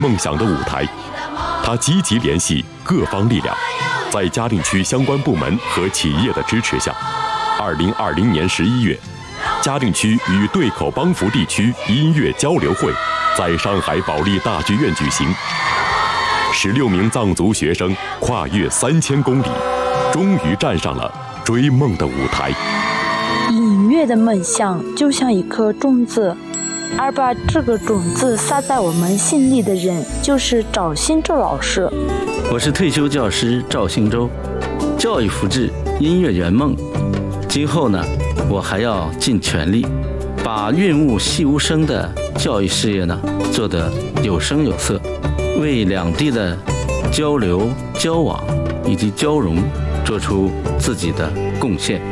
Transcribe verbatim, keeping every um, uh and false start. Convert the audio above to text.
梦想的舞台。他积极联系各方力量，在嘉定区相关部门和企业的支持下，二零二零年十一月，嘉定区与对口帮扶地区音乐交流会在上海保利大剧院举行。十六名藏族学生跨越三千公里，终于站上了追梦的舞台。 音乐的梦想就像一颗种子，而把这个种子撒在我们心里的人就是赵兴洲老师。 我是退休教师赵兴洲，教育福祉，音乐圆梦。今后呢，我还要尽全力，把润物细无声的教育事业呢做得有声有色，为两地的交流、交往以及交融做出自己的贡献。